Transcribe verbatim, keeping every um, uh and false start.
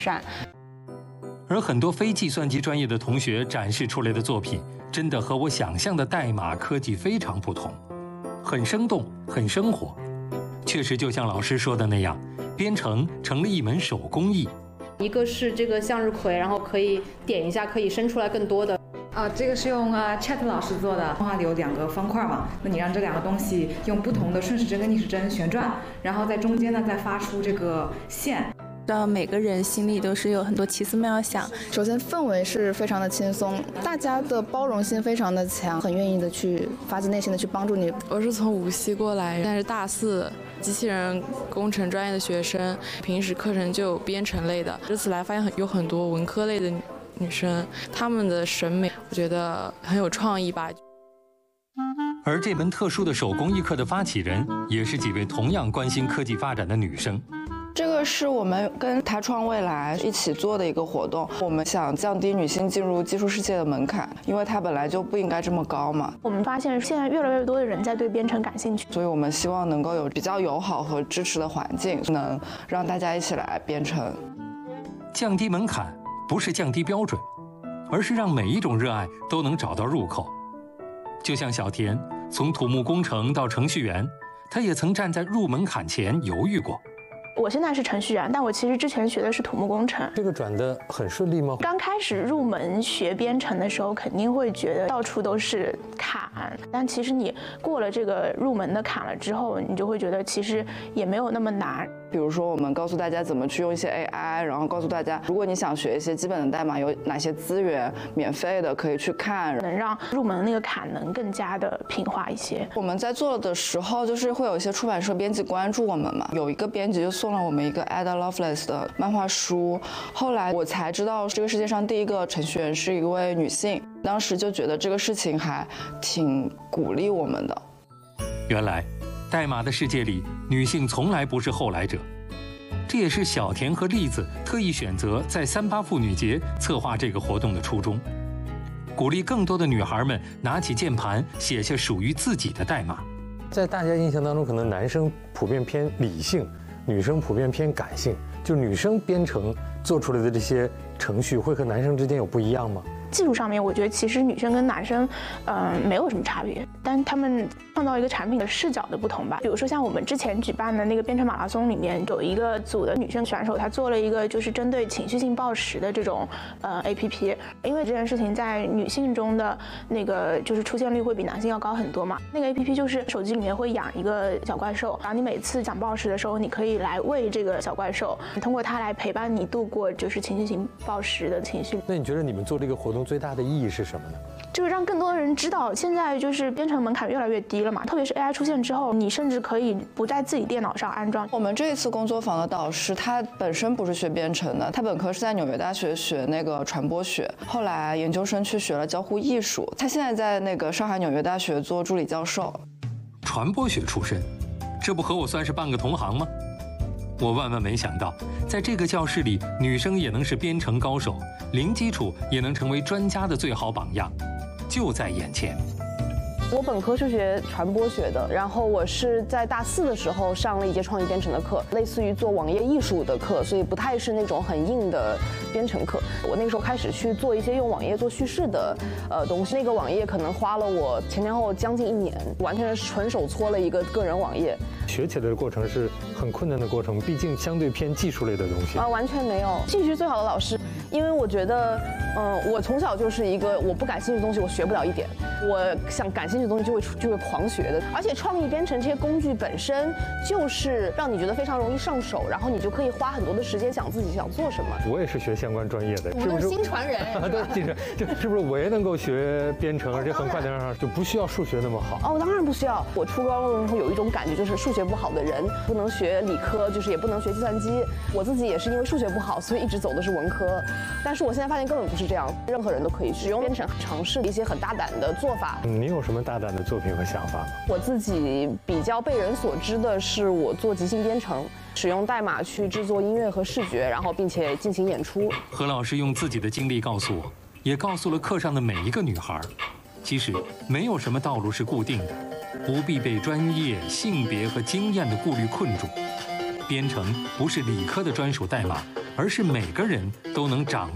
善。 而很多非计算机专业的同学展示出来的作品，真的和我想象的代码科技非常不同，很生动，很生活。确实就像老师说的那样，编程成了一门手工艺。 一个是这个向日葵，然后可以点一下，可以生出来更多的。 啊，这个是用啊 Chat 老师做的，画里有两个方块嘛，那你让这两个东西用不同的顺时针跟逆时针旋转，然后在中间呢再发出这个线。 让每个人心里都是有很多奇思妙想。 首先氛围是非常的轻松，大家的包容性非常的强，很愿意的去发自内心的去帮助你。 我是从无锡过来，但是大四机器人工程专业的学生，平时课程就有编程类的。这次来发现很有很多文科类的女生，她们的审美我觉得很有创意吧。 而这门特殊的手工艺课的发起人，也是几位同样关心科技发展的女生。 这个是我们跟台创未来一起做的一个活动，我们想降低女性进入技术世界的门槛，因为它本来就不应该这么高嘛。 我们发现现在越来越多的人在对编程感兴趣， 所以我们希望能够有比较友好和支持的环境，能让大家一起来编程。 降低门槛不是降低标准，而是让每一种热爱都能找到入口。就像小田从土木工程到程序员，他也曾站在入门槛前犹豫过。 我现在是程序员，但我其实之前学的是土木工程。 这个转得很顺利吗？ 刚开始入门学编程的时候，肯定会觉得到处都是坎，但其实你过了这个入门的坎了之后，你就会觉得其实也没有那么难。 比如说，我们告诉大家怎么去用一些 A I， 然后告诉大家，如果你想学一些基本的代码，有哪些资源免费的可以去看， 能让入门的那个坎能更加的平滑一些。 我们在做的时候，就是会有一些出版社编辑关注我们嘛，有一个编辑就送了我们一个 Ada Lovelace 的漫画书，后来我才知道这个世界上第一个程序员是一位女性，当时就觉得这个事情还挺鼓励我们的。 原来代码的世界里，女性从来不是后来者。这也是小田和栗子特意选择在三八妇女节策划这个活动的初衷，鼓励更多的女孩们拿起键盘，写下属于自己的代码。 在大家印象当中，可能男生普遍偏理性，女生普遍偏感性。就女生编程做出来的这些程序，会和男生之间有不一样吗？ 技术上面，我觉得其实女生跟男生，嗯、呃，没有什么差别，但他们创造一个产品的视角的不同吧。比如说像我们之前举办的那个编程马拉松里面，有一个组的女生选手，她做了一个就是针对情绪性暴食的这种呃 A P P， 因为这件事情在女性中的那个就是出现率会比男性要高很多嘛。那个 A P P 就是手机里面会养一个小怪兽，然后你每次想暴食的时候，你可以来喂这个小怪兽，通过它来陪伴你度过就是情绪性暴食的情绪。 那你觉得你们做这个活动最大的意义是什么呢？ 就是让更多的人知道，现在就是编程门槛越来越低了嘛，特别是 A I 出现之后，你甚至可以不在自己电脑上安装。 我们这一次工作坊的导师，他本身不是学编程的，他本科是在纽约大学学那个传播学，后来研究生去学了交互艺术，他现在在那个上海纽约大学做助理教授。 传播学出身，这不和我算是半个同行吗？我万万没想到，在这个教室里，女生也能是编程高手，零基础也能成为专家的最好榜样，就在眼前。 我本科是学传播学的，然后我是在大四的时候上了一节创意编程的课，类似于做网页艺术的课，所以不太是那种很硬的编程课。我那个时候开始去做一些用网页做叙事的呃东西，那个网页可能花了我前前后后将近一年，完全是纯手搓了一个个人网页。 学起来的过程是很困难的过程，毕竟相对偏技术类的东西啊，完全没有，继续是最好的老师，因为我觉得，嗯，我从小就是一个我不感兴趣的东西我学不了一点，我想感兴趣的东西就会就会狂学的，而且创意编程这些工具本身就是让你觉得非常容易上手，然后你就可以花很多的时间想自己想做什么。 我也是学相关专业的， 我们都是新传人， 对，新传，就是不是我也能够学编程，而且很快的上就不需要数学那么好。 哦，当然不需要。我初高中的时候有一种感觉，就是数学不好的人不能学理科，就是也不能学计算机。我自己也是因为数学不好，所以一直走的是文科。但是我现在发现根本不是这样，任何人都可以使用编程，尝试一些很大胆的做法。 你有什么大胆的作品和想法吗？ 我自己比较被人所知的是，我做即兴编程，使用代码去制作音乐和视觉，然后并且进行演出。 何老师用自己的经历告诉我，也告诉了课上的每一个女孩，其实没有什么道路是固定的，不必被专业、性别和经验的顾虑困住。编程不是理科的专属代码， 而是每个人都能掌